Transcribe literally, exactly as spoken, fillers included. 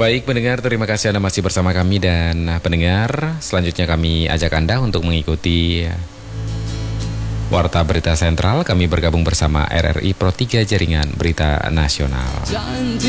Baik pendengar, terima kasih Anda masih bersama kami. Dan pendengar, selanjutnya kami ajak Anda untuk mengikuti Warta Berita Sentral. Kami bergabung bersama R R I Pro tiga Jaringan Berita Nasional.